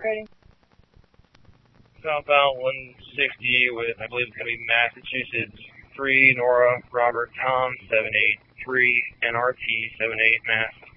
rating? Southbound 160 with, I believe it's going to be Massachusetts 3, Nora, Robert, Tom, 783, NRT 78, Mass.